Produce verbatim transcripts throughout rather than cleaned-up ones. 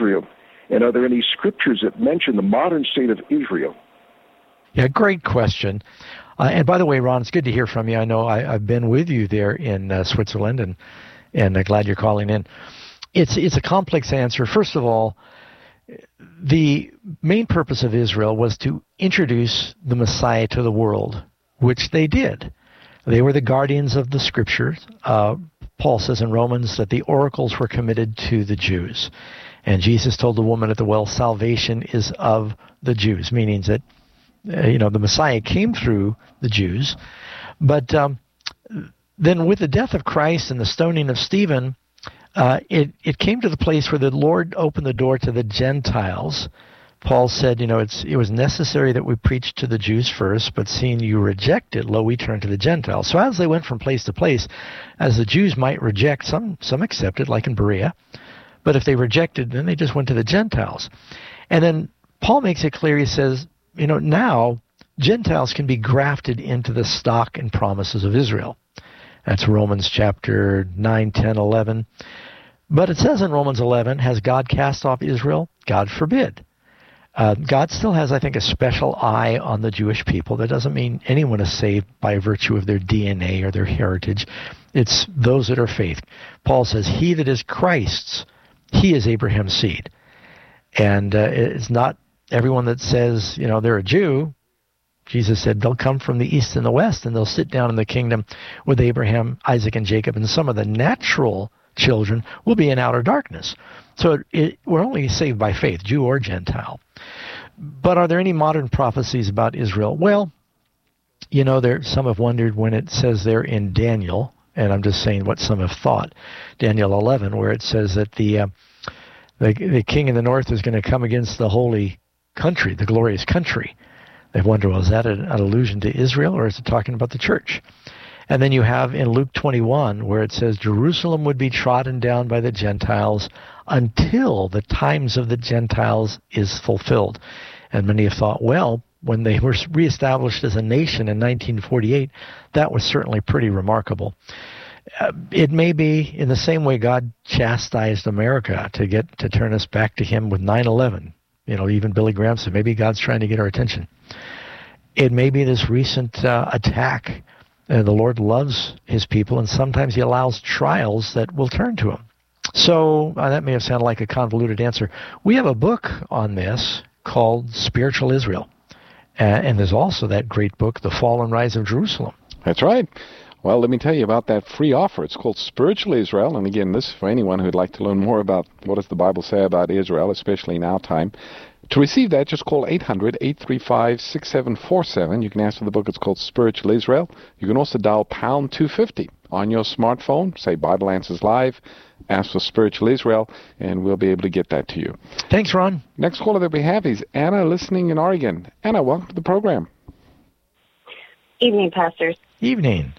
Israel? And are there any scriptures that mention the modern state of Israel? Yeah, great question. Uh, and by the way, Ron, it's good to hear from you. I know I, I've been with you there in uh, Switzerland, and and uh, glad you're calling in. It's it's a complex answer. First of all, the main purpose of Israel was to introduce the Messiah to the world, which they did. They were the guardians of the Scriptures. Uh, Paul says in Romans that the oracles were committed to the Jews. And Jesus told the woman at the well, salvation is of the Jews, meaning that uh, you know the Messiah came through the Jews. But um, then with the death of Christ and the stoning of Stephen, uh, it, it came to the place where the Lord opened the door to the Gentiles. Paul said, you know, it's it was necessary that we preach to the Jews first, but seeing you reject it, lo, we turn to the Gentiles. So as they went from place to place, as the Jews might reject, some some accepted, like in Berea, but if they rejected, then they just went to the Gentiles. And then Paul makes it clear, he says, you know, now Gentiles can be grafted into the stock and promises of Israel. That's Romans chapter nine, ten, eleven. But it says in Romans eleven, has God cast off Israel? God forbid. Uh, God still has, I think, a special eye on the Jewish people. That doesn't mean anyone is saved by virtue of their D N A or their heritage. It's those that are faith. Paul says, he that is Christ's, he is Abraham's seed. And uh, it's not everyone that says, you know, they're a Jew. Jesus said they'll come from the east and the west, and they'll sit down in the kingdom with Abraham, Isaac, and Jacob. And some of the natural children will be in outer darkness. So it, it, we're only saved by faith, Jew or Gentile. But are there any modern prophecies about Israel? Well, you know, there some have wondered when it says there in Daniel, and I'm just saying what some have thought, Daniel eleven, where it says that the uh, the, the king in the north is going to come against the holy country, the glorious country. They wonder, well, is that an, an allusion to Israel, or is it talking about the church? And then you have in Luke twenty-one, where it says Jerusalem would be trodden down by the Gentiles until the times of the Gentiles is fulfilled. And many have thought, well, when they were reestablished as a nation in nineteen forty-eight, that was certainly pretty remarkable. Uh, it may be in the same way God chastised America to get to turn us back to him with nine eleven. You know, even Billy Graham said, maybe God's trying to get our attention. It may be this recent uh, attack. Uh, the Lord loves his people, and sometimes he allows trials that will turn to him. So uh, that may have sounded like a convoluted answer. We have a book on this called Spiritual Israel. Uh, and there's also that great book, The Fall and Rise of Jerusalem. That's right. Well, let me tell you about that free offer. It's called Spiritual Israel. And again, this is for anyone who'd like to learn more about what does the Bible say about Israel, especially in our time. To receive that, just call eight hundred, eight three five, six seven four seven. You can ask for the book. It's called Spiritual Israel. You can also dial pound two fifty on your smartphone. Say Bible Answers Live. Ask for Spiritual Israel, and we'll be able to get that to you. Thanks, Ron. Next caller that we have is Anna, listening in Oregon. Anna, welcome to the program. Evening, pastors. Evening.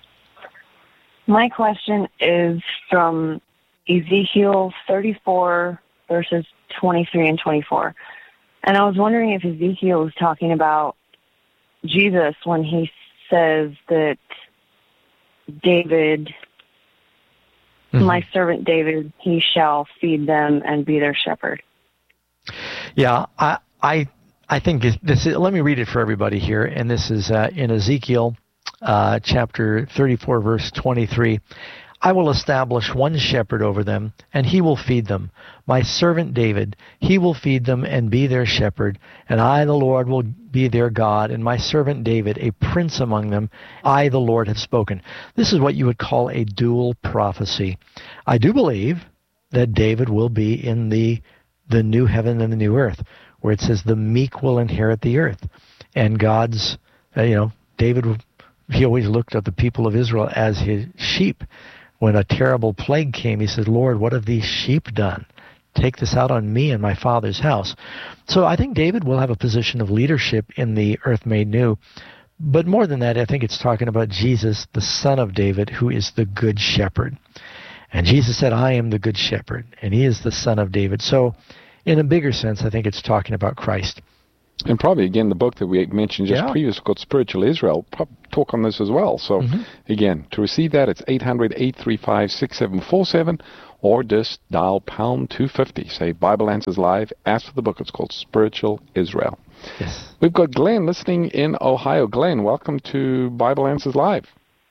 My question is from Ezekiel thirty-four, verses twenty-three and twenty-four. And I was wondering if Ezekiel was talking about Jesus when he says that David, mm-hmm. my servant David, he shall feed them and be their shepherd. Yeah, I I, I think this is, let me read it for everybody here. And this is uh, in Ezekiel uh, chapter thirty-four, verse twenty-three. I will establish one shepherd over them, and he will feed them. My servant David, he will feed them and be their shepherd. And I, the Lord, will be their God, and my servant David, a prince among them. I, the Lord, have spoken. This is what you would call a dual prophecy. I do believe that David will be in the the new heaven and the new earth, where it says the meek will inherit the earth. And God's, uh, you know, David, he always looked at the people of Israel as his sheep. When a terrible plague came, he said, Lord, what have these sheep done? Take this out on me and my father's house. So I think David will have a position of leadership in the earth made new. But more than that, I think it's talking about Jesus, the son of David, who is the good shepherd. And Jesus said, I am the good shepherd, and he is the son of David. So in a bigger sense, I think it's talking about Christ. And probably, again, the book that we mentioned just yeah. previously called Spiritual Israel, talk on this as well. So, mm-hmm. again, to receive that, it's eight hundred, eight three five, six seven four seven, or just dial pound two fifty. Say Bible Answers Live. Ask for the book. It's called Spiritual Israel. Yes. We've got Glenn listening in Ohio. Glenn, welcome to Bible Answers Live.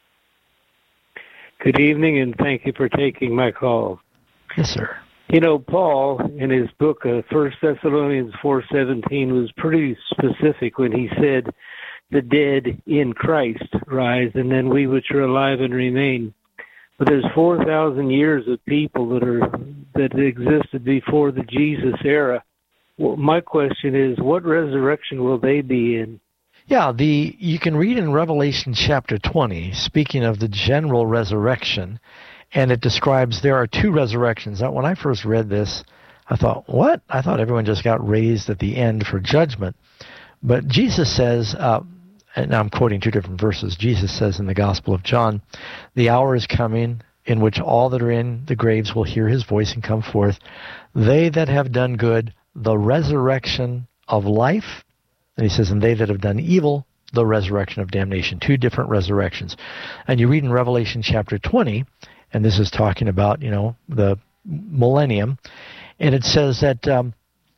Good evening, and thank you for taking my call. Yes, sir. You know, Paul, in his book, uh, First Thessalonians four seventeen, was pretty specific when he said, the dead in Christ rise, and then we which are alive and remain. But there's four thousand years of people that are that existed before the Jesus era. Well, my question is, what resurrection will they be in? Yeah, the you can read in Revelation chapter twenty, speaking of the general resurrection, and it describes there are two resurrections. Now, when I first read this, I thought, what? I thought everyone just got raised at the end for judgment. But Jesus says, uh, and I'm quoting two different verses, Jesus says in the Gospel of John, the hour is coming in which all that are in the graves will hear his voice and come forth. They that have done good, the resurrection of life. And he says, and they that have done evil, the resurrection of damnation. Two different resurrections. And you read in Revelation chapter twenty, and this is talking about, you know, the millennium, and it says that, um,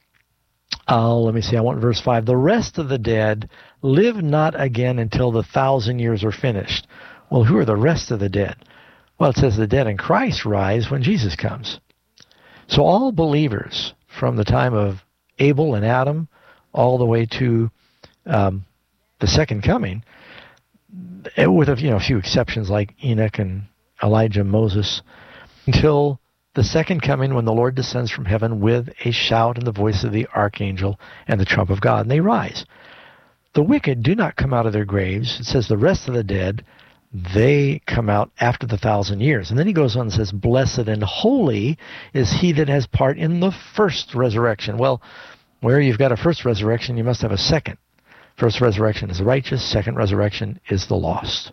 uh, let me see, I want verse five, the rest of the dead live not again until the thousand years are finished. Well, who are the rest of the dead? Well, it says the dead in Christ rise when Jesus comes. So all believers from the time of Abel and Adam all the way to um, the second coming, with a, you know, a few exceptions like Enoch and Elijah, Moses, until the second coming when the Lord descends from heaven with a shout and the voice of the archangel and the trump of God, and they rise. The wicked do not come out of their graves. It says the rest of the dead, they come out after the thousand years. And then he goes on and says, blessed and holy is he that has part in the first resurrection. Well, where you've got a first resurrection, you must have a second. First resurrection is the righteous. Second resurrection is the lost.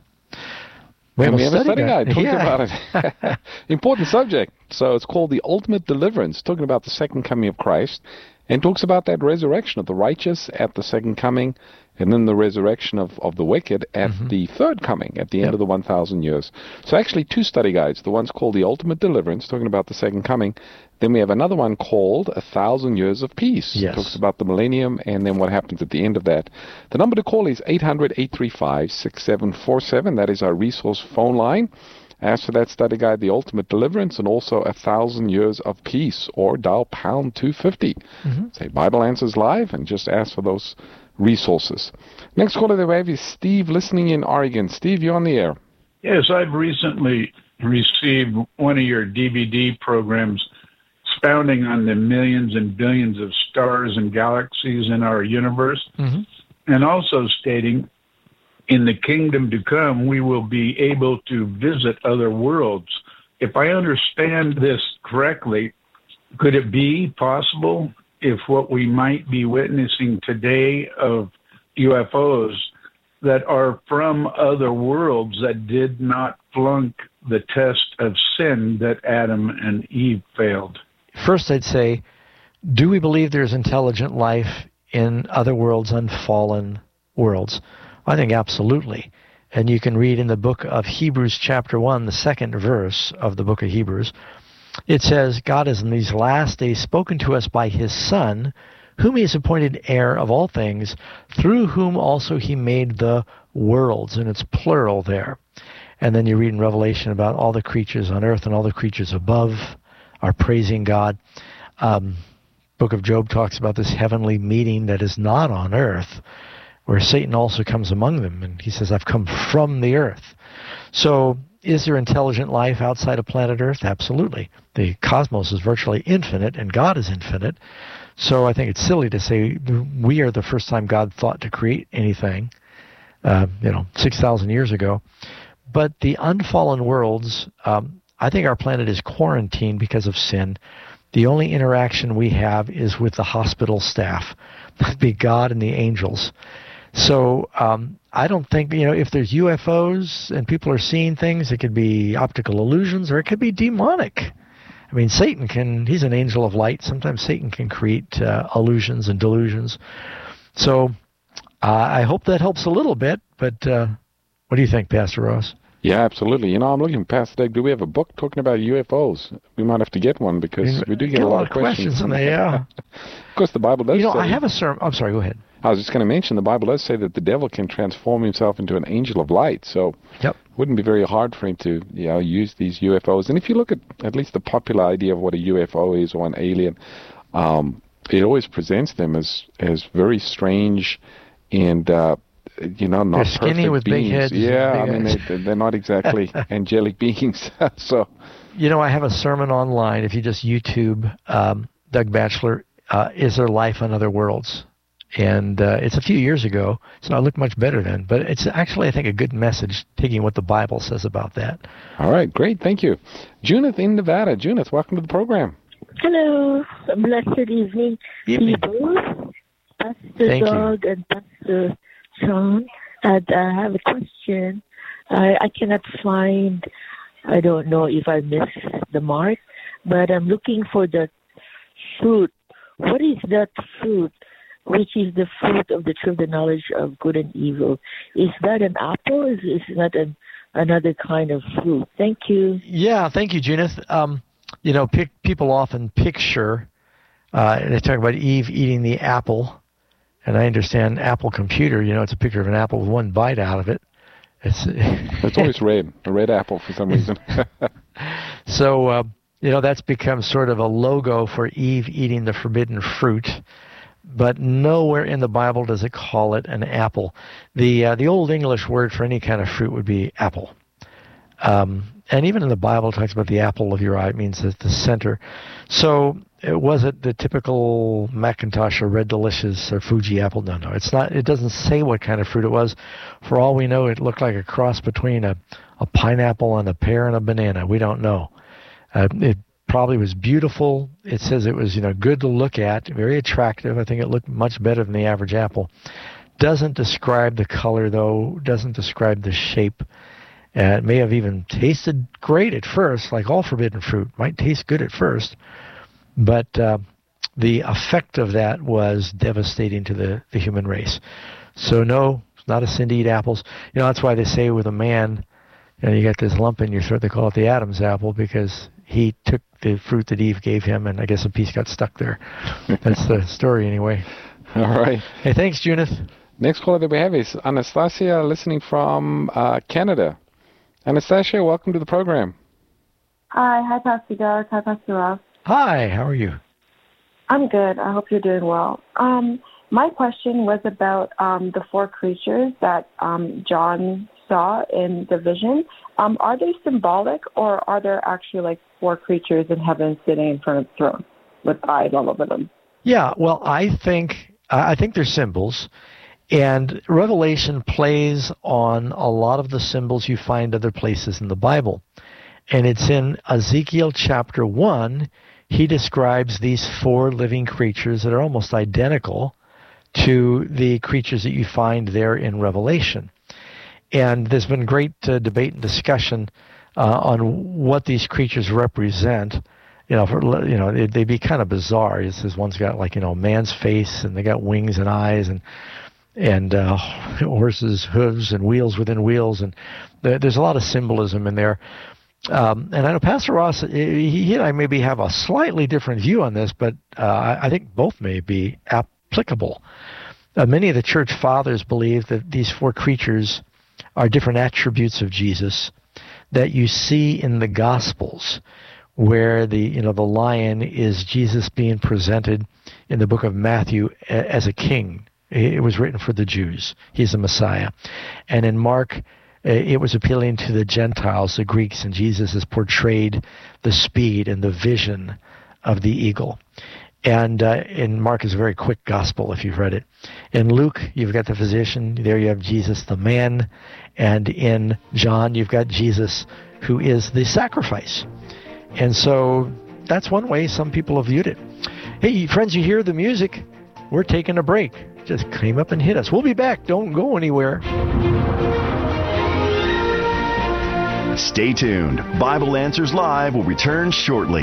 We have, we have a study guide talking yeah. about it. Important subject. So it's called The Ultimate Deliverance, talking about the second coming of Christ, and talks about that resurrection of the righteous at the second coming, and then the resurrection of, of the wicked at mm-hmm. the third coming, at the yep. end of the one thousand years. So actually two study guides. The one's called The Ultimate Deliverance, talking about the second coming. Then we have another one called A Thousand Years of Peace. Yes. It talks about the millennium and then what happens at the end of that. The number to call is eight hundred, eight three five, six seven four seven. That is our resource phone line. Ask for that study guide, The Ultimate Deliverance, and also A Thousand Years of Peace, or dial pound two fifty. Mm-hmm. Say Bible Answers Live and just ask for those resources. Next caller that we have is Steve, listening in Oregon. Steve, you're on the air. Yes, I've recently received one of your D V D programs expounding on the millions and billions of stars and galaxies in our universe, mm-hmm. and also stating in the kingdom to come, we will be able to visit other worlds. If I understand this correctly, could it be possible if what we might be witnessing today of U F Os that are from other worlds that did not flunk the test of sin that Adam and Eve failed? First, I'd say, do we believe there's intelligent life in other worlds, unfallen worlds? I think absolutely. And you can read in the book of Hebrews chapter one, the second verse of the book of Hebrews, it says, God has in these last days spoken to us by his Son, whom he has appointed heir of all things, through whom also he made the worlds, and it's plural there. And then you read in Revelation about all the creatures on earth and all the creatures above are praising God. Um, book of Job talks about this heavenly meeting that is not on earth, where Satan also comes among them, and he says, I've come from the earth. So is there intelligent life outside of planet Earth? Absolutely. The cosmos is virtually infinite, and God is infinite. So I think it's silly to say we are the first time God thought to create anything, uh, you know, six thousand years ago. But the unfallen worlds, um, I think our planet is quarantined because of sin. The only interaction we have is with the hospital staff. That'd be God and the angels. So um, I don't think, you know, if there's U F Os and people are seeing things, it could be optical illusions or it could be demonic. I mean, Satan can, he's an angel of light. Sometimes Satan can create uh, illusions and delusions. So uh, I hope that helps a little bit, but uh, what do you think, Pastor Ross? Yeah, absolutely. You know, I'm looking past Doug. Do we have a book talking about U F Os? We might have to get one because we do get, get a lot of questions. questions on that, yeah. Of course, the Bible does You know, say, I have a sermon. I'm sorry, go ahead. I was just going to mention the Bible does say that the devil can transform himself into an angel of light. So yep. it wouldn't be very hard for him to, you know, use these U F Os. And if you look at at least the popular idea of what a U F O is or an alien, um, it always presents them as, as very strange and, uh, you know, not they're skinny perfect with beings. big heads. Yeah, big I mean, they, they're not exactly angelic beings. So, you know, I have a sermon online. If you just YouTube um, Doug Batchelor, uh, Is There Life on Other Worlds? And uh, it's a few years ago, so I look much better then. But it's actually, I think, a good message, taking what the Bible says about that. All right, great. Thank you. Junith in Nevada. Junith, welcome to the program. Hello. Blessed evening, evening. people. Pastor Thank Doug you. and Pastor John. And I have a question. I, I cannot find, I don't know if I missed the mark, but I'm looking for the fruit. What is that fruit, which is the fruit of the tree of the knowledge of good and evil? Is that an apple? Is, is that an, another kind of fruit? Thank you. Yeah, thank you, Junith. Um, you know, pic- people often picture, uh, they talk about Eve eating the apple. And I understand Apple Computer, you know, it's a picture of an apple with one bite out of it. It's it's always red, a red apple for some reason. So, uh, you know, that's become sort of a logo for Eve eating the forbidden fruit. But nowhere in the Bible does it call it an apple. The uh, the Old English word for any kind of fruit would be apple. Um, and even in the Bible, it talks about the apple of your eye. It means the center. So it was it the typical Macintosh or Red Delicious or Fuji apple? No, no, it's not. It doesn't say what kind of fruit it was. For all we know, it looked like a cross between a, a pineapple and a pear and a banana. We don't know. Uh, it probably was beautiful. It says it was, you know, good to look at, very attractive. I think it looked much better than the average apple. Doesn't describe the color, though. Doesn't describe the shape. Uh, it may have even tasted great at first, like all forbidden fruit. Might taste good at first. But uh, the effect of that was devastating to the, the human race. So no, it's not a sin to eat apples. You know, that's why they say with a man, you know, you got this lump in your throat, they call it the Adam's apple, because he took the fruit that Eve gave him, and I guess a piece got stuck there. That's the story anyway. All right. Hey, thanks, Junith. Next caller that we have is Anastasia, listening from uh, Canada. Anastasia, welcome to the program. Hi, hi, Pastor Doug. Hi, Pastor Ross. Hi, how are you? I'm good. I hope you're doing well. Um, my question was about um, the four creatures that um, John saw in the vision. Um, are they symbolic, or are there actually like four creatures in heaven sitting in front of the throne with eyes all over them? Yeah, well, I think I think they're symbols. And Revelation plays on a lot of the symbols you find other places in the Bible. And it's in Ezekiel chapter one, he describes these four living creatures that are almost identical to the creatures that you find there in Revelation. And there's been great uh, debate and discussion uh, on what these creatures represent. You know, for, you know, they, they'd be kind of bizarre. It says one's got like, you know, a man's face, and they got wings and eyes, and and uh, horses' hooves and wheels within wheels, and there, there's a lot of symbolism in there. Um, and I know Pastor Ross, he, he and I maybe have a slightly different view on this, but uh, I think both may be applicable. Uh, many of the church fathers believe that these four creatures are different attributes of Jesus that you see in the Gospels, where the you know the lion is Jesus being presented in the book of Matthew as a king. It was written for the Jews. He's the Messiah. And in Mark, it was appealing to the Gentiles, the Greeks, and Jesus has portrayed the speed and the vision of the eagle. And uh, in Mark is a very quick gospel if you've read it. In Luke, you've got the physician. There you have Jesus, the man. And in John, you've got Jesus, who is the sacrifice. And so that's one way some people have viewed it. Hey, friends, you hear the music? We're taking a break. Just came up and hit us. We'll be back. Don't go anywhere. Stay tuned. Bible Answers Live will return shortly.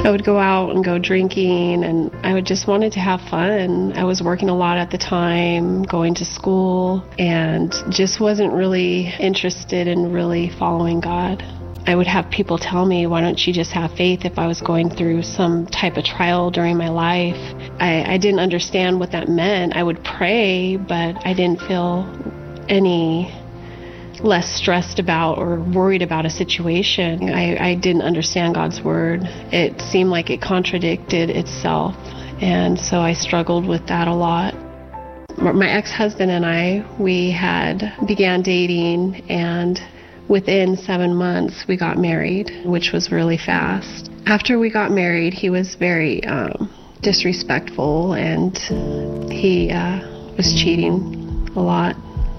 I would go out and go drinking, and I would just wanted to have fun. I was working a lot at the time, going to school, and just wasn't really interested in really following God. I would have people tell me, why don't you just have faith if I was going through some type of trial during my life. I, I didn't understand what that meant. I would pray, but I didn't feel any less stressed about or worried about a situation. I, I didn't understand God's word. It seemed like it contradicted itself, and so I struggled with that a lot. My ex-husband and I, we had began dating, and within seven months we got married, which was really fast. After we got married, he was very um, disrespectful, and he uh, was cheating a lot.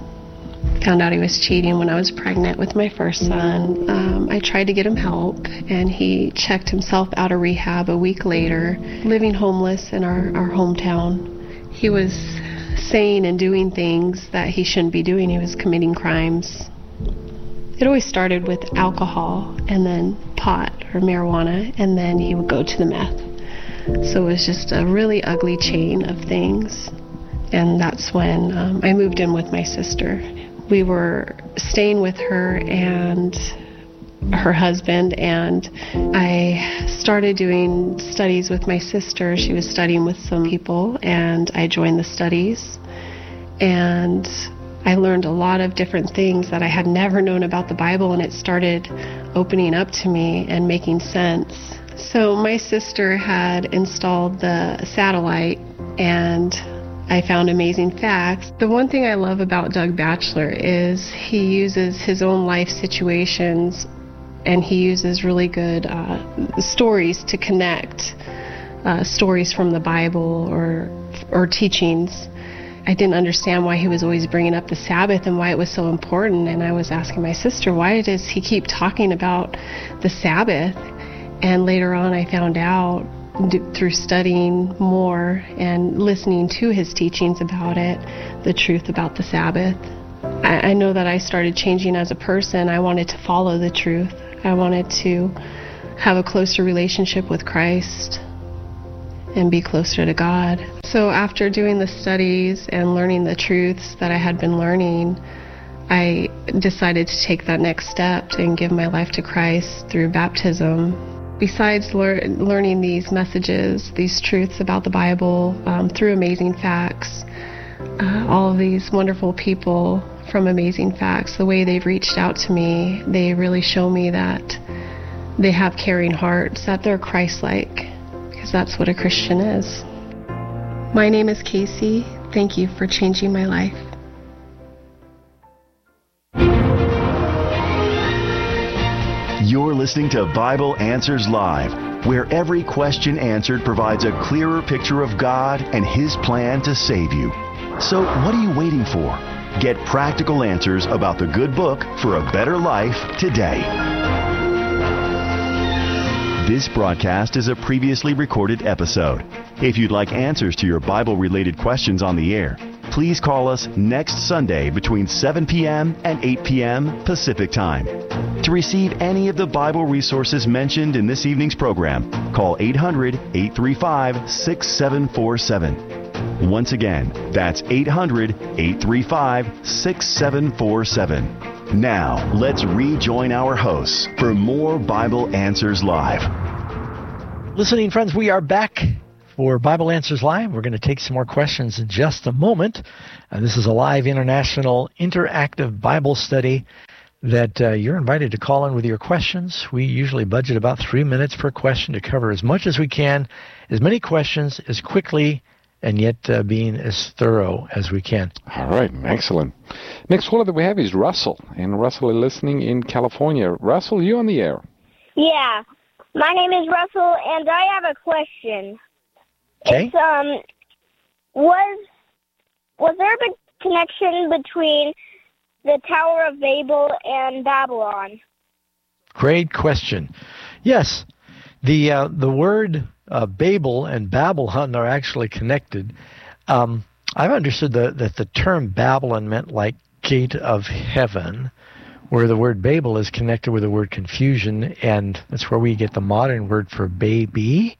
Found out he was cheating when I was pregnant with my first son. Um, I tried to get him help, and he checked himself out of rehab a week later, living homeless in our, our hometown. He was saying and doing things that he shouldn't be doing. He was committing crimes. It always started with alcohol, and then pot or marijuana, and then he would go to the meth. So it was just a really ugly chain of things. And that's when um, I moved in with my sister. We were staying with her and her husband, and I started doing studies with my sister. She was studying with some people, and I joined the studies. And I learned a lot of different things that I had never known about the Bible, and it started opening up to me and making sense. So my sister had installed the satellite, and I found amazing facts. The one thing I love about Doug Batchelor is he uses his own life situations, and he uses really good uh, stories to connect uh, stories from the Bible or or teachings. I didn't understand why he was always bringing up the Sabbath and why it was so important, and I was asking my sister, why does he keep talking about the Sabbath? And later on I found out through studying more and listening to his teachings about it, the truth about the Sabbath. I, I know that I started changing as a person. I wanted to follow the truth. I wanted to have a closer relationship with Christ and be closer to God. So after doing the studies and learning the truths that I had been learning, I decided to take that next step and give my life to Christ through baptism. Besides lear- learning these messages, these truths about the Bible um, through Amazing Facts, uh, all of these wonderful people from Amazing Facts, the way they've reached out to me, they really show me that they have caring hearts, that they're Christ-like, because that's what a Christian is. My name is Casey. Thank you for changing my life. You're listening to Bible Answers Live, where every question answered provides a clearer picture of God and His plan to save you. So what are you waiting for? Get practical answers about the good book for a better life today. This broadcast is a previously recorded episode. If you'd like answers to your Bible-related questions on the air, please call us next Sunday between seven p.m. and eight p.m. Pacific Time. To receive any of the Bible resources mentioned in this evening's program, call eight hundred, eight three five, six seven four seven. Once again, that's eight hundred, eight three five, six seven four seven. Now, let's rejoin our hosts for more Bible Answers Live. Listening friends, we are back for Bible Answers Live. We're going to take some more questions in just a moment. Uh, this is a live international interactive Bible study that uh, you're invited to call in with your questions. We usually budget about three minutes per question to cover as much as we can, as many questions as quickly, and yet uh, being as thorough as we can. All right, excellent. Next caller that we have is Russell, and Russell is listening in California. Russell, you on the air? Yeah, my name is Russell, and I have a question. Okay. It's, um, was was there a big connection between the Tower of Babel and Babylon? Great question. Yes, the uh, the word uh, Babel and Babylon are actually connected. Um, I've understood the, that the term Babylon meant like gate of heaven, where the word Babel is connected with the word confusion, and that's where we get the modern word for baby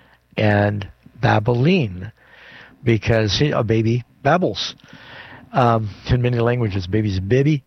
and Babylene, because a baby babbles. Um, in many languages, baby's baby.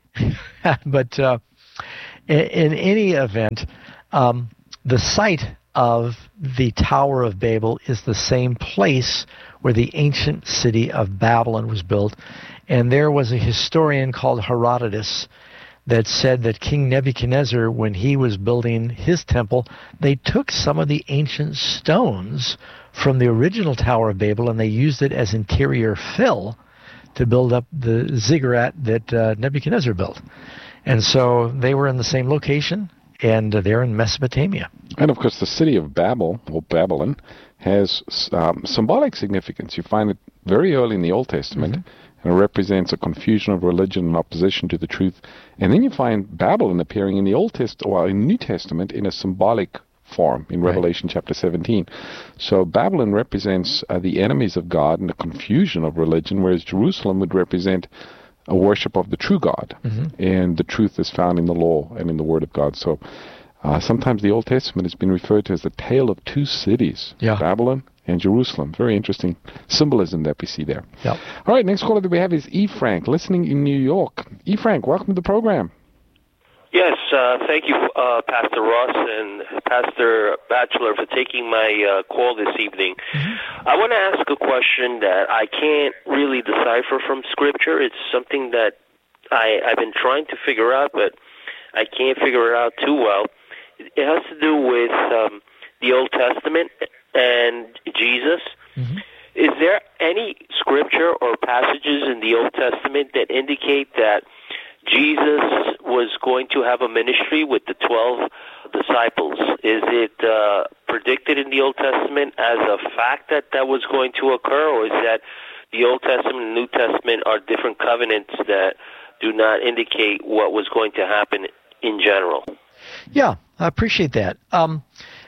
But uh, in, in any event, um, the site of the Tower of Babel is the same place where the ancient city of Babylon was built. And there was a historian called Herodotus that said that King Nebuchadnezzar, when he was building his temple, they took some of the ancient stones from the original Tower of Babel and they used it as interior fill to build up the ziggurat that uh, Nebuchadnezzar built. And so they were in the same location, and uh, they're in Mesopotamia. And of course, the city of Babel, or Babylon, has um, symbolic significance. You find it very early in the Old Testament, mm-hmm. and it represents a confusion of religion and opposition to the truth. And then you find Babylon appearing in the Old Testament, or in the New Testament, in a symbolic form in Revelation right. chapter seventeen. So Babylon represents uh, the enemies of God and the confusion of religion, whereas Jerusalem would represent a worship of the true God. Mm-hmm. And the truth is found in the law and in the Word of God. So uh, sometimes the Old Testament has been referred to as the tale of two cities, yeah. Babylon and Jerusalem. Very interesting symbolism that we see there. Yep. All right, next caller that we have is E. Frank, listening in New York. E. Frank, welcome to the program. Yes, uh, thank you, uh, Pastor Ross and Pastor Batchelor, for taking my uh, call this evening. Mm-hmm. I want to ask a question that I can't really decipher from Scripture. It's something that I, I've been trying to figure out, but I can't figure it out too well. It has to do with um, the Old Testament and Jesus. Mm-hmm. Is there any Scripture or passages in the Old Testament that indicate that Jesus was going to have a ministry with the twelve disciples? Is it uh, predicted in the Old Testament as a fact that that was going to occur, or is that the Old Testament and New Testament are different covenants that do not indicate what was going to happen in general? Yeah, I appreciate that. Um,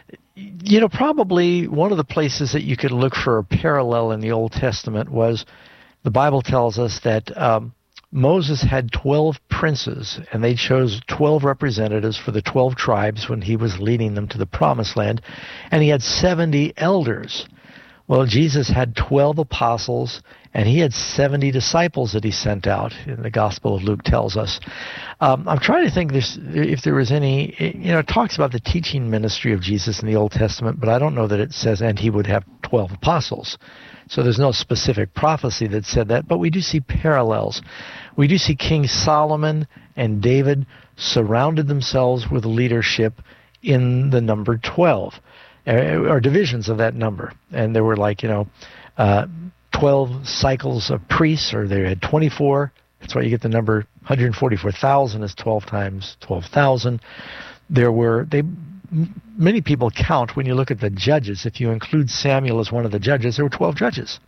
you know, probably one of the places that you could look for a parallel in the Old Testament was the Bible tells us that um, Moses had twelve princes, and they chose twelve representatives for the twelve tribes when he was leading them to the Promised Land, and he had seventy elders. Well, Jesus had twelve apostles, and he had seventy disciples that he sent out, in the Gospel of Luke tells us. Um, I'm trying to think this, if there was any, you know, it talks about the teaching ministry of Jesus in the Old Testament, but I don't know that it says, and he would have twelve apostles. So there's no specific prophecy that said that, but we do see parallels. We do see King Solomon and David surrounded themselves with leadership in the number twelve, or divisions of that number. And there were like, you know, uh, twelve cycles of priests, or they had twenty-four. That's why you get the number one hundred forty-four thousand is twelve times twelve thousand. There were, they... Many people count when you look at the judges. If you include Samuel as one of the judges, there were twelve judges.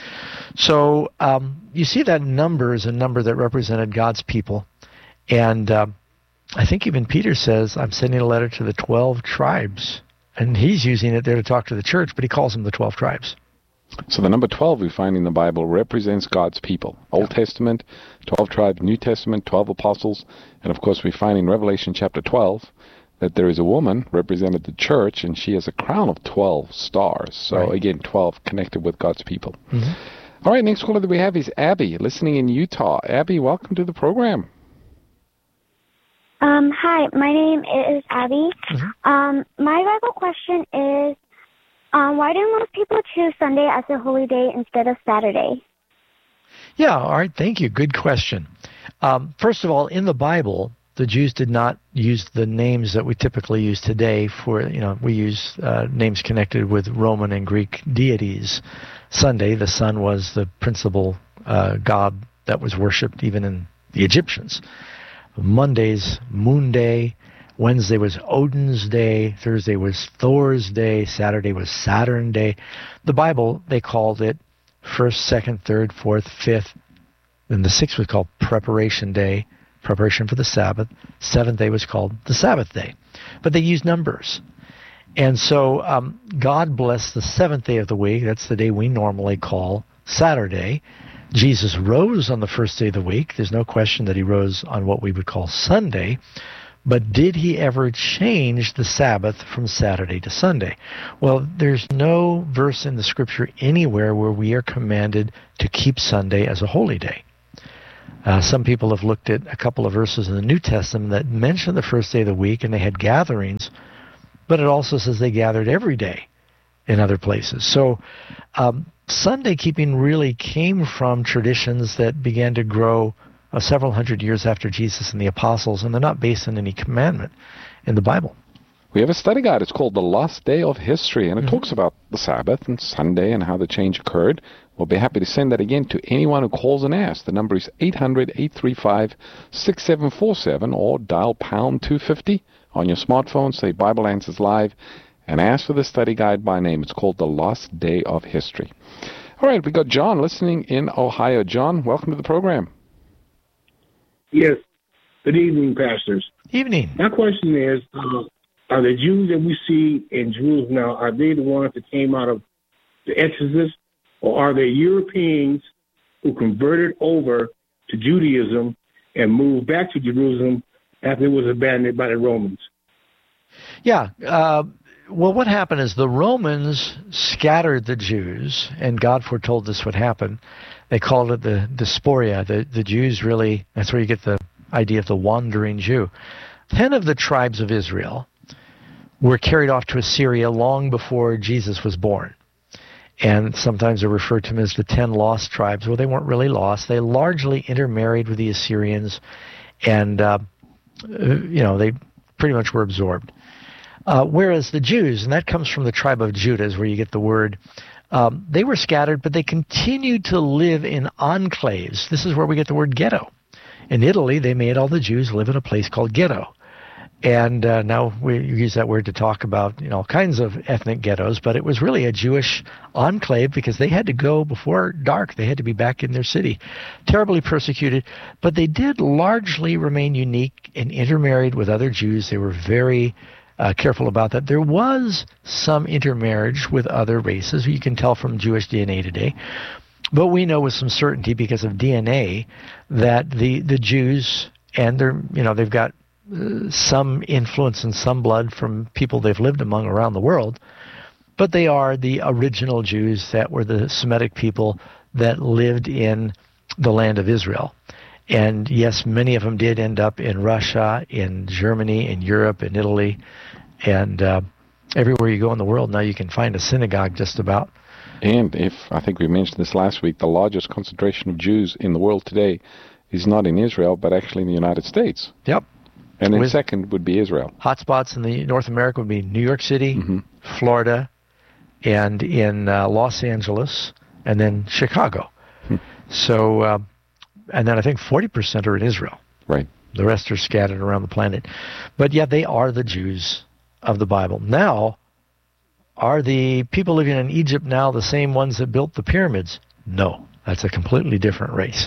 So um, you see that number is a number that represented God's people. And uh, I think even Peter says, I'm sending a letter to the twelve tribes. And he's using it there to talk to the church, but he calls them the twelve tribes. So the number twelve we find in the Bible represents God's people. Old yeah. Testament, twelve tribes, New Testament, twelve apostles. And of course we find in Revelation chapter twelve that there is a woman represented the church, and she has a crown of twelve stars. So right. again, twelve connected with God's people. Mm-hmm. All right, next caller that we have is Abby, listening in Utah. Abby, welcome to the program. Um, hi, my name is Abby. Mm-hmm. Um, my Bible question is, um, why do most people choose Sunday as a holy day instead of Saturday? Yeah, all right, thank you. Good question. Um, first of all, in the Bible, the Jews did not use the names that we typically use today for, you know, we use uh, names connected with Roman and Greek deities. Sunday, the sun was the principal uh, god that was worshipped even in the Egyptians. Monday's Moon Day. Wednesday was Odin's Day. Thursday was Thor's Day. Saturday was Saturn Day. The Bible, they called it first, second, third, fourth, fifth. Then the sixth was called Preparation Day. Preparation for the Sabbath. Seventh day was called the Sabbath day. But they used numbers. And so um, God blessed the seventh day of the week. That's the day we normally call Saturday. Jesus rose on the first day of the week. There's no question that he rose on what we would call Sunday. But did he ever change the Sabbath from Saturday to Sunday? Well, there's no verse in the Scripture anywhere where we are commanded to keep Sunday as a holy day. Uh, some people have looked at a couple of verses in the New Testament that mention the first day of the week, and they had gatherings, but it also says they gathered every day in other places. So um, Sunday keeping really came from traditions that began to grow Uh, several hundred years after Jesus and the apostles, and they're not based on any commandment in the Bible. We have a study guide. It's called The Lost Day of History, and it Mm-hmm. talks about the Sabbath and Sunday and how the change occurred. We'll be happy to send that again to anyone who calls and asks. The number is eight hundred, eight three five, six seven four seven, or dial pound two fifty on your smartphone, say Bible Answers Live, and ask for the study guide by name. It's called The Lost Day of History. All right, we got John listening in Ohio. John, welcome to the program. Yes. Good evening, pastors. Evening. My question is, uh, are the Jews that we see in Jerusalem now, are they the ones that came out of the Exodus, or are they Europeans who converted over to Judaism and moved back to Jerusalem after it was abandoned by the Romans? Yeah. Uh, well, what happened is the Romans scattered the Jews, and God foretold this would happen. They called it the diaspora. The, the Jews really, that's where you get the idea of the wandering Jew. Ten of the tribes of Israel were carried off to Assyria long before Jesus was born. And sometimes they're referred to them as the ten lost tribes. Well, they weren't really lost. They largely intermarried with the Assyrians, and, uh, you know, they pretty much were absorbed. Uh, whereas the Jews, and that comes from the tribe of Judah, is where you get the word, um, they were scattered, but they continued to live in enclaves. This is where we get the word ghetto. In Italy, they made all the Jews live in a place called ghetto. And uh, now we use that word to talk about, you know, all kinds of ethnic ghettos, but it was really a Jewish enclave because they had to go before dark. They had to be back in their city. Terribly persecuted, but they did largely remain unique and intermarried with other Jews. They were very Uh, careful about that. There was some intermarriage with other races. You can tell from Jewish D N A today. But we know with some certainty because of D N A that the, the Jews, and they're, you know, they've got uh, some influence and some blood from people they've lived among around the world, but they are the original Jews that were the Semitic people that lived in the land of Israel. And yes, many of them did end up in Russia, in Germany, in Europe, in Italy, and uh, everywhere you go in the world now you can find a synagogue just about. And if, I think we mentioned this last week, the largest concentration of Jews in the world today is not in Israel, but actually in the United States. Yep. And then With second would be Israel. Hotspots in the North America would be New York City, Mm-hmm. Florida, and in uh, Los Angeles, and then Chicago. Hmm. So, uh, and then I think forty percent are in Israel. Right. The rest are scattered around the planet. But yeah, they are the Jews of the Bible. Now, are the people living in Egypt now the same ones that built the pyramids? No, that's a completely different race.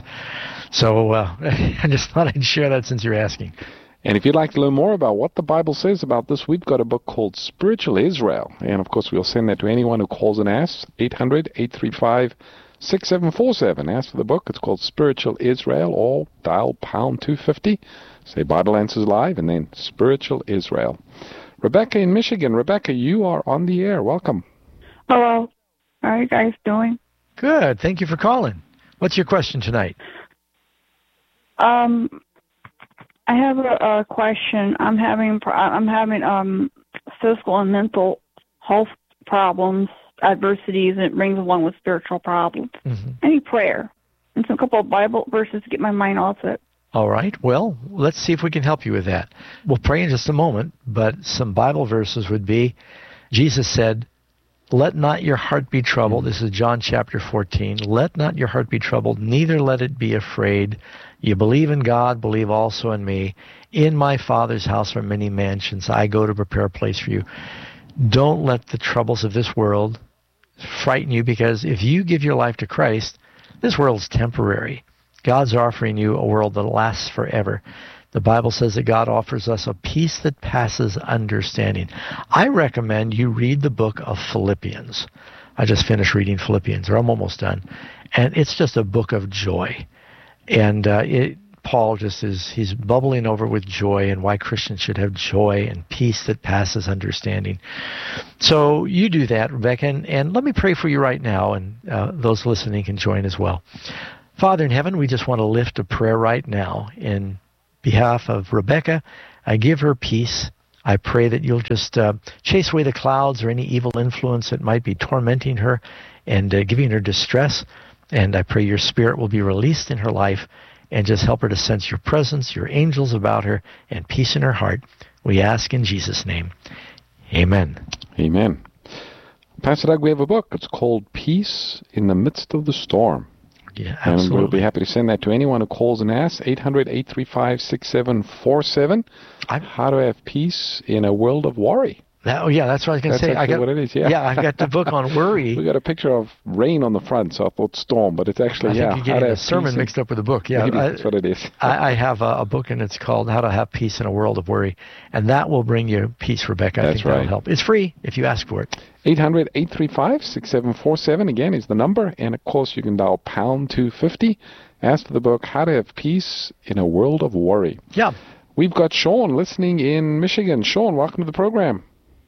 So uh, I just thought I'd share that since you're asking. And if you'd like to learn more about what the Bible says about this, we've got a book called Spiritual Israel. And, of course, we'll send that to anyone who calls and asks, eight hundred, eight three five, six seven four seven. Ask for the book. It's called Spiritual Israel, or dial pound two fifty. Say Bible Answers Live, and then Spiritual Israel. Rebecca in Michigan. Rebecca, you are on the air. Welcome. Hello. How are you guys doing? Good. Thank you for calling. What's your question tonight? Um, I have a, a question. I'm having I'm having um physical and mental health problems, adversities, and it brings along with spiritual problems. Mm-hmm. I need prayer and some couple of Bible verses to get my mind off it. All right. Well, let's see if we can help you with that. We'll pray in just a moment, but some Bible verses would be, Jesus said, "Let not your heart be troubled." This is John chapter fourteen. "Let not your heart be troubled, neither let it be afraid. You believe in God, believe also in me. In my Father's house are many mansions. I go to prepare a place for you." Don't let the troubles of this world frighten you, because if you give your life to Christ, this world's temporary. God's offering you a world that lasts forever. The Bible says that God offers us a peace that passes understanding. I recommend you read the book of Philippians. I just finished reading Philippians, or I'm almost done. And it's just a book of joy. And uh, it, Paul just is, he's bubbling over with joy and why Christians should have joy and peace that passes understanding. So you do that, Rebecca, and, and let me pray for you right now, and uh, those listening can join as well. Father in heaven, we just want to lift a prayer right now in behalf of Rebecca. I give her peace. I pray that you'll just uh, chase away the clouds or any evil influence that might be tormenting her and uh, giving her distress. And I pray your spirit will be released in her life and just help her to sense your presence, your angels about her, and peace in her heart. We ask in Jesus' name. Amen. Amen. Pastor Doug, we have a book. It's called Peace in the Midst of the Storm. Yeah, absolutely. And we'll be happy to send that to anyone who calls and asks. eight hundred, eight three five, six seven four seven. How to have peace in a world of worry. That, oh, yeah, that's what I was going to say. That's I got, what it is, yeah. Yeah, I've got the book on worry. We got a picture of rain on the front, so I thought storm, but it's actually, I yeah. think you're getting the sermon mixed up with the book. Yeah, Maybe I, that's what it is. I, I have a, a book, and it's called How to Have Peace in a World of Worry, and that will bring you peace, Rebecca. I That's think right. that'll help. It's free if you ask for it. eight hundred, eight three five, six seven four seven, again, is the number, and of course you can dial pound two fifty. Ask for the book, How to Have Peace in a World of Worry. Yeah. We've got Sean listening in Michigan. Sean, welcome to the program.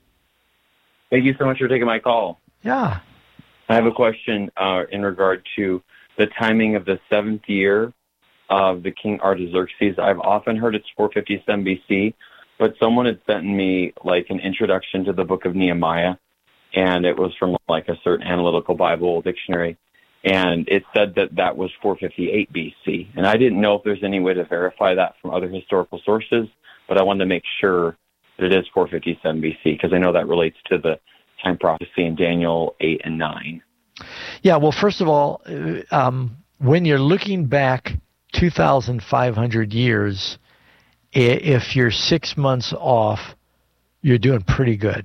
Thank you so much for taking my call. Yeah. I have a question uh, in regard to the timing of the seventh year of the King Artaxerxes. I've often heard it's four fifty-seven B C, but someone had sent me like an introduction to the book of Nehemiah, and it was from like a certain analytical Bible dictionary, and it said that that was four fifty-eight B C. And I didn't know if there's any way to verify that from other historical sources, but I wanted to make sure that it is four fifty-seven B C, because I know that relates to the time prophecy in Daniel eight and nine. Yeah, well, first of all, um, when you're looking back two thousand five hundred years, if you're six months off, you're doing pretty good.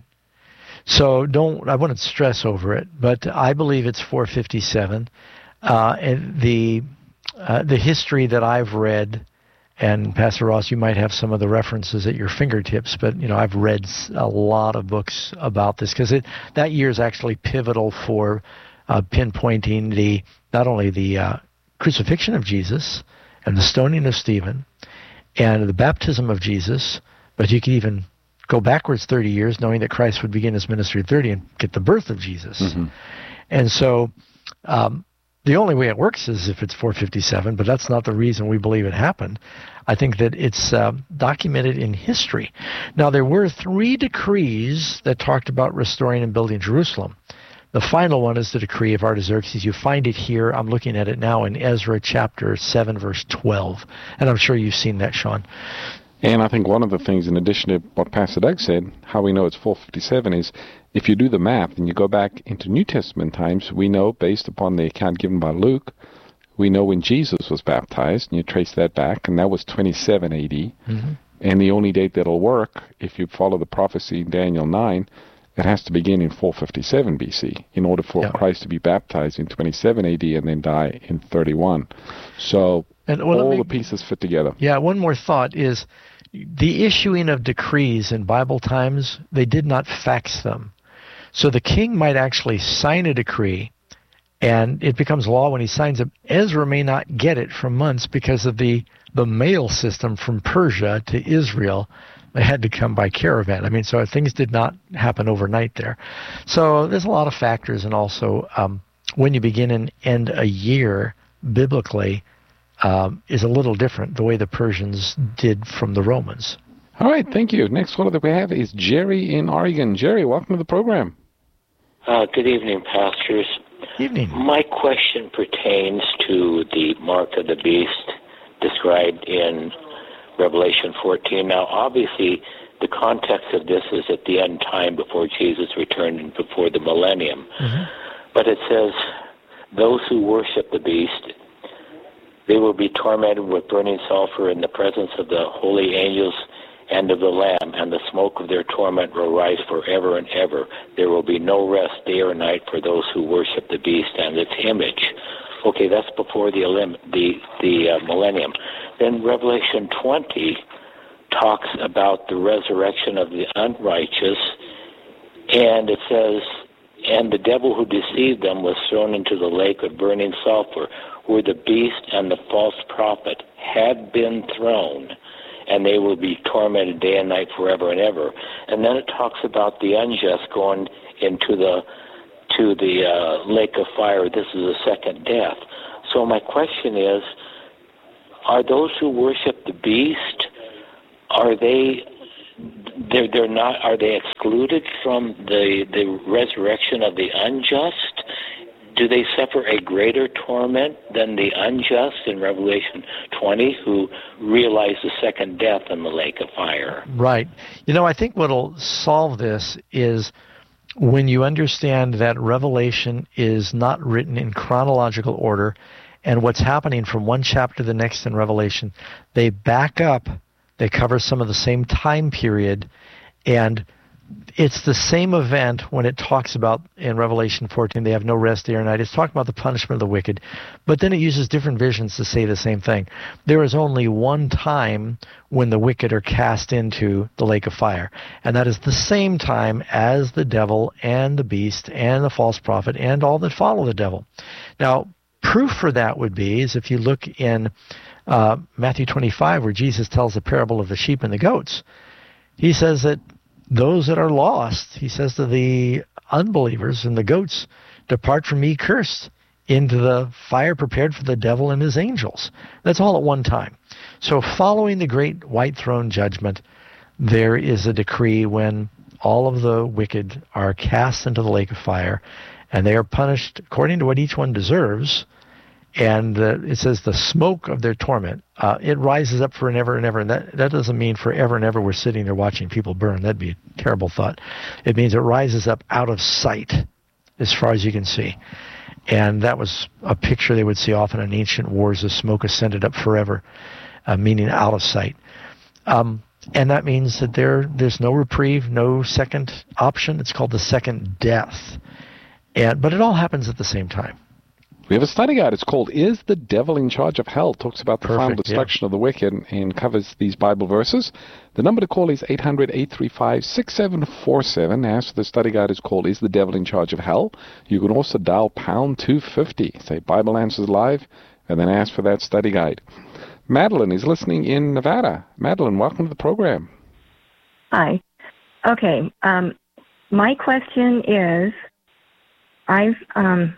So don't, I wouldn't stress over it, but I believe it's four fifty-seven. Uh, and the uh, the history that I've read, and Pastor Ross, you might have some of the references at your fingertips, but you know I've read a lot of books about this because it that year is actually pivotal for uh, pinpointing the not only the uh, crucifixion of Jesus and the stoning of Stephen and the baptism of Jesus, but you could even go backwards thirty years, knowing that Christ would begin his ministry at thirty and get the birth of Jesus. Mm-hmm. And so um, the only way it works is if it's four fifty-seven, but that's not the reason we believe it happened. I think that it's uh, documented in history. Now, there were three decrees that talked about restoring and building Jerusalem. The final one is the decree of Artaxerxes. You find it here. I'm looking at it now in Ezra chapter seven, verse twelve. And I'm sure you've seen that, Sean. And I think one of the things, in addition to what Pastor Doug said, how we know it's four fifty-seven is if you do the math and you go back into New Testament times, we know, based upon the account given by Luke, we know when Jesus was baptized, and you trace that back, and that was twenty-seven A D. Mm-hmm. And the only date that'll work, if you follow the prophecy in Daniel nine, it has to begin in four fifty-seven B C in order for yeah. Christ to be baptized in twenty-seven A D and then die in thirty-one. So and, well, all me, the pieces fit together. Yeah, one more thought is the issuing of decrees in Bible times, they did not fax them. So the king might actually sign a decree, and it becomes law when he signs it. Ezra may not get it for months because of the, the mail system from Persia to Israel. They had to come by caravan. I mean, so things did not happen overnight there. So there's a lot of factors, and also um, when you begin and end a year biblically um, is a little different, the way the Persians did from the Romans. All right, thank you. Next one that we have is Jerry in Oregon. Jerry, welcome to the program. Uh, good evening, pastors. Evening. My question pertains to the mark of the beast described in Revelation fourteen. Now, obviously, the context of this is at the end time before Jesus returned and before the millennium. Mm-hmm. But it says, those who worship the beast, they will be tormented with burning sulfur in the presence of the holy angels and of the Lamb, and the smoke of their torment will rise forever and ever. There will be no rest day or night for those who worship the beast and its image. Okay, that's before the the, the uh, millennium. Then Revelation twenty talks about the resurrection of the unrighteous, and it says and the devil who deceived them was thrown into the lake of burning sulfur, where the beast and the false prophet had been thrown, and they will be tormented day and night forever and ever. And then it talks about the unjust going into the to the uh, lake of fire. This is the second death. So my question is, are those who worship the beast, are they they're, they're not are they excluded from the, the resurrection of the unjust? Do they suffer a greater torment than the unjust in Revelation twenty, who realize the second death in the lake of fire? Right. You know, I think what will solve this is when you understand that Revelation is not written in chronological order, and what's happening from one chapter to the next in Revelation, they back up, they cover some of the same time period, and it's the same event when it talks about, in Revelation fourteen, they have no rest day or night. It's talking about the punishment of the wicked, but then it uses different visions to say the same thing. There is only one time when the wicked are cast into the lake of fire, and that is the same time as the devil and the beast and the false prophet and all that follow the devil. Now, proof for that would be is if you look in uh, Matthew twenty-five, where Jesus tells the parable of the sheep and the goats. He says that those that are lost, he says to the unbelievers and the goats, depart from me cursed into the fire prepared for the devil and his angels. That's all at one time. So following the great white throne judgment, there is a decree when all of the wicked are cast into the lake of fire, and they are punished according to what each one deserves. And uh, it says the smoke of their torment, uh, it rises up for and ever and ever. And that, that doesn't mean forever and ever we're sitting there watching people burn. That'd be a terrible thought. It means it rises up out of sight as far as you can see. And that was a picture they would see often in ancient wars. The smoke ascended up forever, uh, meaning out of sight. Um, and that means that there there's no reprieve, no second option. It's called the second death. And but it all happens at the same time. We have a study guide. It's called Is the Devil in Charge of Hell? It talks about the Perfect, final destruction yeah. of the wicked and, and covers these Bible verses. The number to call is eight hundred, eight three five, six seven four seven. As for the study guide, is called Is the Devil in Charge of Hell? You can also dial pound two fifty. Say Bible Answers Live, and then ask for that study guide. Madeline is listening in Nevada. Madeline, welcome to the program. Hi. Okay. Um, my question is, I've... Um,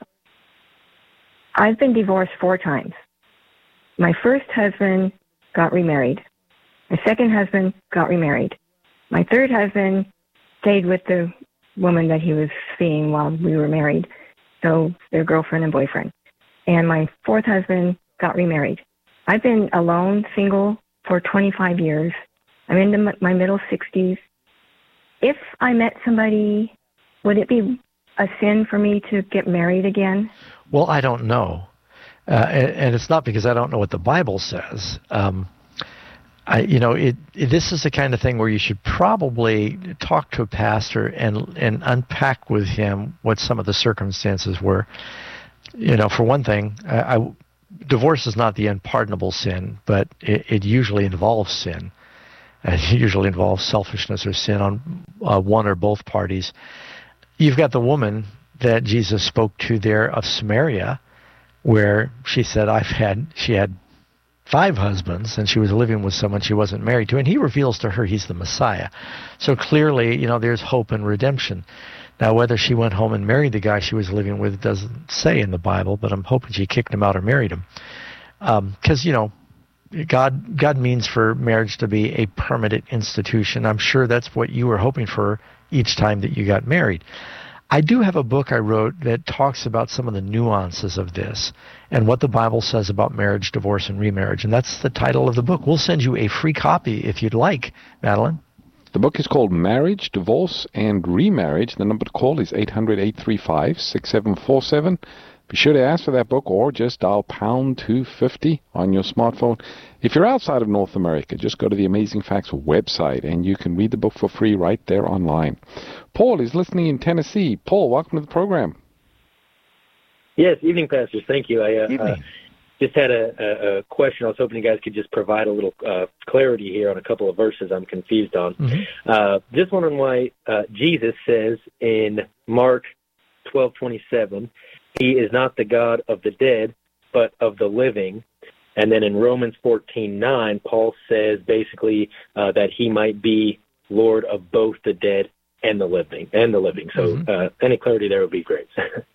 I've been divorced four times. My first husband got remarried. My second husband got remarried. My third husband stayed with the woman that he was seeing while we were married. So they're girlfriend and boyfriend. And my fourth husband got remarried. I've been alone, single, for twenty-five years. I'm in my middle sixties. If I met somebody, would it be a sin for me to get married again? Well, I don't know. Uh, and, and it's not because I don't know what the Bible says. Um, I, you know, it, it, this is the kind of thing where you should probably talk to a pastor and and unpack with him what some of the circumstances were. You know, for one thing, I, I, divorce is not the unpardonable sin, but it, it usually involves sin. It usually involves selfishness or sin on uh, one or both parties. You've got the woman that Jesus spoke to there of Samaria, where she said, I've had, she had five husbands, and she was living with someone she wasn't married to, and he reveals to her he's the Messiah. So clearly, you know, there's hope and redemption. Now, whether she went home and married the guy she was living with doesn't say in the Bible, but I'm hoping she kicked him out or married him. Because, um, you know, God God means for marriage to be a permanent institution. I'm sure that's what you were hoping for each time that you got married. I do have a book I wrote that talks about some of the nuances of this and what the Bible says about marriage, divorce, and remarriage. And that's the title of the book. We'll send you a free copy if you'd like, Madeline. The book is called Marriage, Divorce, and Remarriage. The number to call is eight hundred, eight three five, six seven four seven. Be sure to ask for that book or just dial pound two fifty on your smartphone. If you're outside of North America, just go to the Amazing Facts website and you can read the book for free right there online. Paul is listening in Tennessee. Paul, welcome to the program. Yes, evening, pastors. Thank you. I uh, evening. Uh, just had a, a, a question. I was hoping you guys could just provide a little uh, clarity here on a couple of verses I'm confused on. Mm-hmm. Uh, just wondering why uh, Jesus says in Mark twelve twenty-seven, he is not the God of the dead, but of the living. And then in Romans fourteen nine, Paul says basically uh, that he might be Lord of both the dead and the living. And the living. So mm-hmm. uh, any clarity there would be great.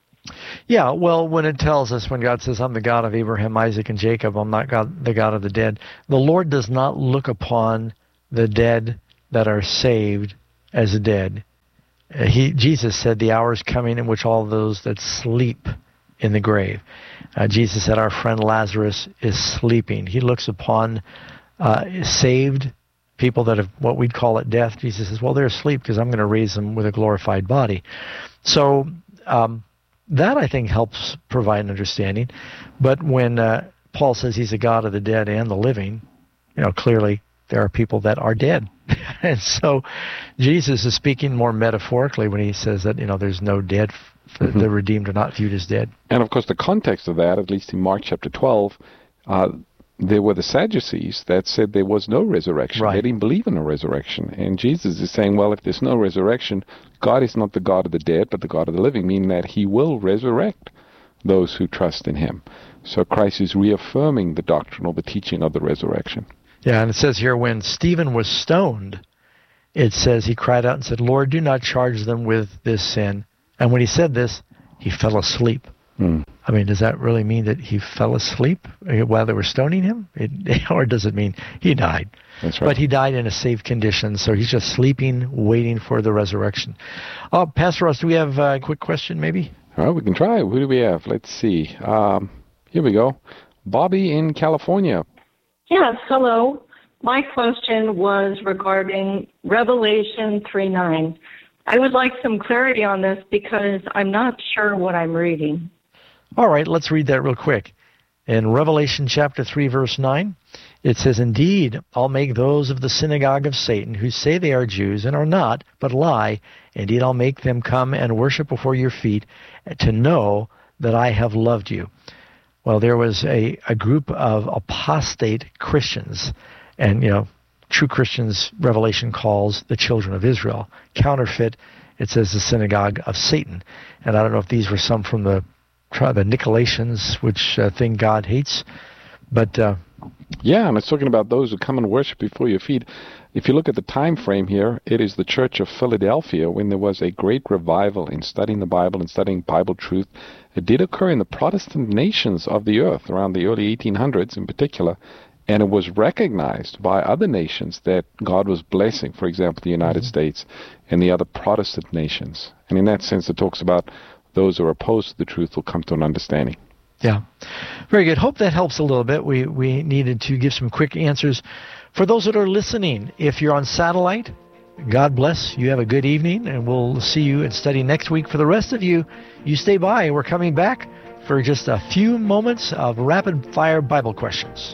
Yeah, well, when it tells us, when God says, I'm the God of Abraham, Isaac, and Jacob, I'm not God, the God of the dead, the Lord does not look upon the dead that are saved as dead. Uh, he, Jesus said, the hour is coming in which all those that sleep in the grave. Uh, Jesus said, our friend Lazarus is sleeping. He looks upon uh, saved people that have what we'd call it death. Jesus says, well, they're asleep because I'm going to raise them with a glorified body. So, um, that, I think, helps provide an understanding. But when uh, Paul says he's a God of the dead and the living, you know, clearly there are people that are dead. And so Jesus is speaking more metaphorically when he says that, you know, there's no dead, mm-hmm. the redeemed are not viewed as dead. And, of course, the context of that, at least in Mark chapter twelve, uh, there were the Sadducees that said there was no resurrection. Right. They didn't believe in a resurrection. And Jesus is saying, well, if there's no resurrection, God is not the God of the dead, but the God of the living, meaning that he will resurrect those who trust in him. So Christ is reaffirming the doctrine or the teaching of the resurrection. Yeah, and it says here, when Stephen was stoned, it says he cried out and said, Lord, do not charge them with this sin. And when he said this, he fell asleep. Hmm. I mean, does that really mean that he fell asleep while they were stoning him? It, or does it mean he died? That's right. But he died in a safe condition, so he's just sleeping, waiting for the resurrection. Oh, Pastor Ross, do we have a quick question, maybe? All right, we can try. Who do we have? Let's see. Um, here we go. Bobby in California. Yes, hello. My question was regarding Revelation three nine. I would like some clarity on this because I'm not sure what I'm reading. All right, let's read that real quick. In Revelation chapter three, verse nine, it says, Indeed, I'll make those of the synagogue of Satan who say they are Jews and are not, but lie. Indeed, I'll make them come and worship before your feet to know that I have loved you. Well, there was a, a group of apostate Christians, and, you know, true Christians, Revelation calls the children of Israel. Counterfeit, it says the synagogue of Satan. And I don't know if these were some from the the Nicolaitans, which uh, thing God hates, but uh, yeah, and it's talking about those who come and worship before your feet. If you look at the time frame here, it is the Church of Philadelphia when there was a great revival in studying the Bible and studying Bible truth. It did occur in the Protestant nations of the earth around the early eighteen hundreds in particular, and it was recognized by other nations that God was blessing, for example, the United mm-hmm. States and the other Protestant nations. And in that sense, it talks about those who are opposed to the truth will come to an understanding. Yeah. Very good. Hope that helps a little bit. We we needed to give some quick answers. For those that are listening, if you're on satellite, God bless. You have a good evening, and we'll see you and study next week. For the rest of you, you stay by. We're coming back for just a few moments of rapid-fire Bible questions.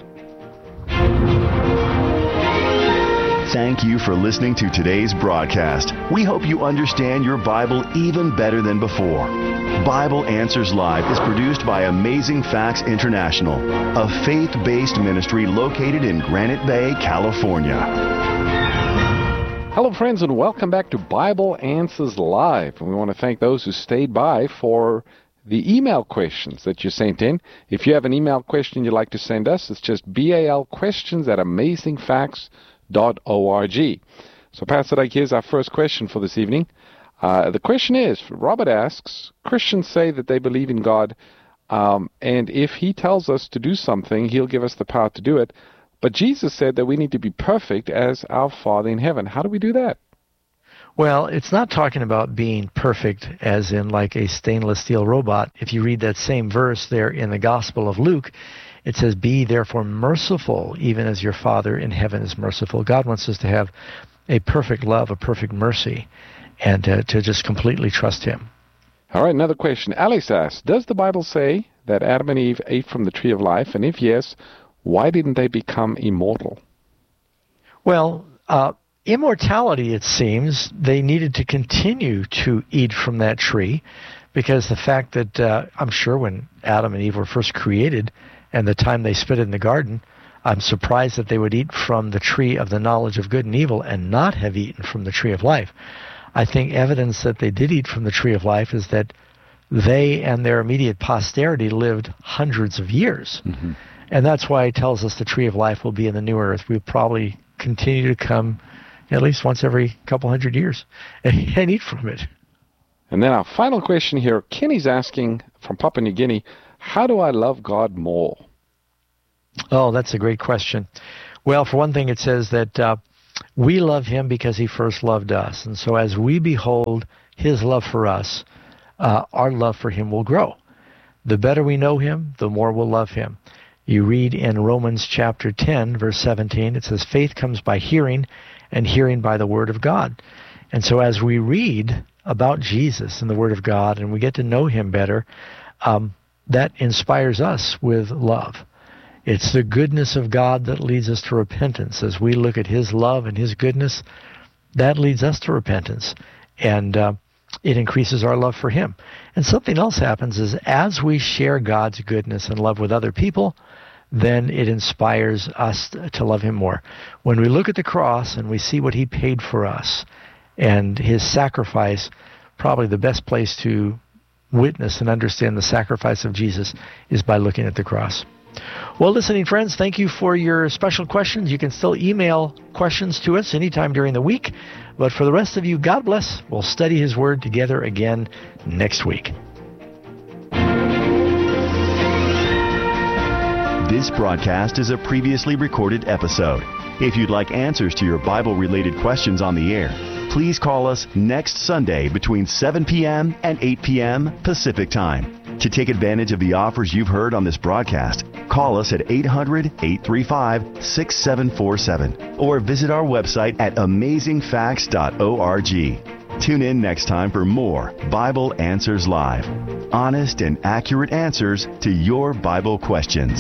Thank you for listening to today's broadcast. We hope you understand your Bible even better than before. Bible Answers Live is produced by Amazing Facts International, a faith-based ministry located in Granite Bay, California. Hello, friends, and welcome back to Bible Answers Live. And we want to thank those who stayed by for the email questions that you sent in. If you have an email question you'd like to send us, it's just balquestions at amazingfacts dot org. So, Pastor Dyke, here's our first question for this evening. Uh, the question is, Robert asks, Christians say that they believe in God, um, and if he tells us to do something, he'll give us the power to do it. But Jesus said that we need to be perfect as our Father in heaven. How do we do that? Well, it's not talking about being perfect as in like a stainless steel robot. If you read that same verse there in the Gospel of Luke, it says, Be therefore merciful, even as your Father in heaven is merciful. God wants us to have a perfect love, a perfect mercy, and uh, to just completely trust him. All right, another question. Alex asks, does the Bible say that Adam and Eve ate from the tree of life? And if yes, why didn't they become immortal? Well, uh, immortality, it seems, they needed to continue to eat from that tree, because the fact that, uh, I'm sure when Adam and Eve were first created, and the time they spent in the garden, I'm surprised that they would eat from the tree of the knowledge of good and evil and not have eaten from the tree of life. I think evidence that they did eat from the tree of life is that they and their immediate posterity lived hundreds of years. Mm-hmm. And that's why it tells us the tree of life will be in the new earth. We'll probably continue to come at least once every couple hundred years and, and eat from it. And then our final question here, Kenny's asking from Papua New Guinea, how do I love God more? Oh, that's a great question. Well, for one thing, it says that uh, we love him because he first loved us. And so as we behold his love for us, uh, our love for him will grow. The better we know him, the more we'll love him. You read in Romans chapter ten, verse seventeen, it says, faith comes by hearing, and hearing by the word of God. And so as we read about Jesus and the word of God, and we get to know him better, um, that inspires us with love. It's the goodness of God that leads us to repentance. As we look at his love and his goodness, that leads us to repentance. And uh, it increases our love for him. And something else happens is as we share God's goodness and love with other people, then it inspires us to love him more. When we look at the cross and we see what he paid for us and his sacrifice, probably the best place to witness and understand the sacrifice of Jesus is by looking at the cross. Well, listening friends, thank you for your special questions. You can still email questions to us anytime during the week. But for the rest of you, God bless. We'll study his word together again next week. This broadcast is a previously recorded episode. If you'd like answers to your Bible-related questions on the air, please call us next Sunday between seven p.m. and eight p.m. Pacific Time. To take advantage of the offers you've heard on this broadcast, call us at eight hundred, eight three five, six seven four seven or visit our website at amazing facts dot org. Tune in next time for more Bible Answers Live. Honest and accurate answers to your Bible questions.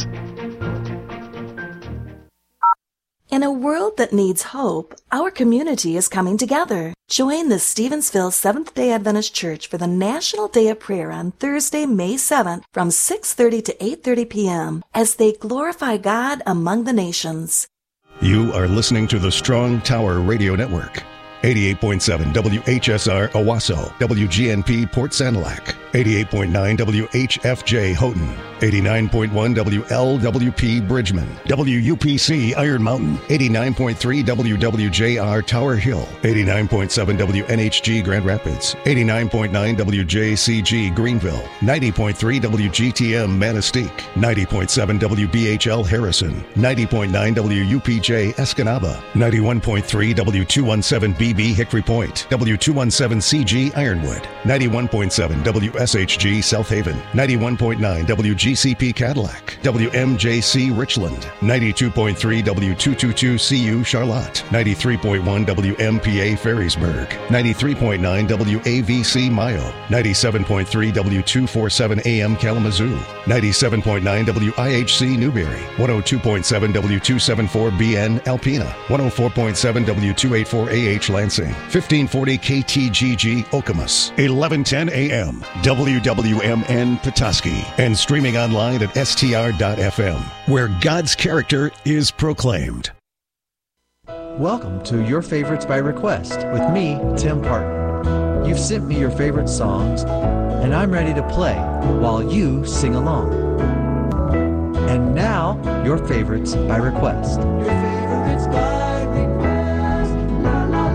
In a world that needs hope, our community is coming together. Join the Stevensville Seventh-day Adventist Church for the National Day of Prayer on Thursday, May seventh from six thirty to eight thirty p.m. as they glorify God among the nations. You are listening to the Strong Tower Radio Network. eighty-eight point seven W H S R Owasso, W G N P Port Sanilac, eighty-eight point nine W H F J Houghton, eighty-nine point one W L W P Bridgman, W U P C Iron Mountain, eighty-nine point three W W J R Tower Hill, eighty-nine point seven W N H G Grand Rapids, eighty-nine point nine W J C G Greenville, ninety point three W G T M Manistee, ninety point seven W B H L Harrison, ninety point nine W U P J Escanaba, ninety-one point three W two seventeen B B Hickory Point, W two seventeen C G Ironwood, ninety-one point seven W S H G South Haven, ninety-one point nine W G C P Cadillac, W M J C Richland, ninety-two point three W two twenty-two C U Charlotte, ninety-three point one W M P A Ferrisburg, ninety-three point nine W A V C Mayo, ninety-seven point three W two forty-seven A M Kalamazoo, ninety-seven point nine W I H C Newberry, one oh two point seven W two seventy-four B N Alpena, one oh four point seven W two eighty-four A H Lansing, fifteen forty K T G G Okemos, eleven ten A M W W M N Petoskey, and streaming online at S T R dot F M, where God's character is proclaimed. Welcome to Your Favorites by Request with me, Tim Parton. You've sent me your favorite songs, and I'm ready to play while you sing along. And now, Your Favorites by Request. Your favorites by request. La, la,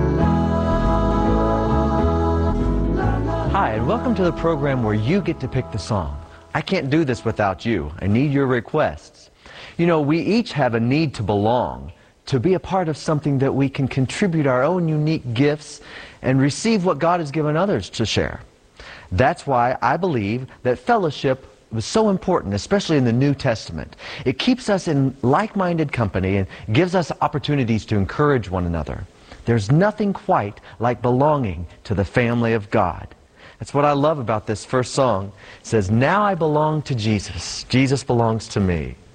la. La, la. Hi, and welcome to the program where you get to pick the song. I can't do this without you. I need your requests. You know, we each have a need to belong, to be a part of something that we can contribute our own unique gifts and receive what God has given others to share. That's why I believe that fellowship was so important, especially in the New Testament. It keeps us in like-minded company and gives us opportunities to encourage one another. There's nothing quite like belonging to the family of God. That's what I love about this first song. It says, now I belong to Jesus. Jesus belongs to me.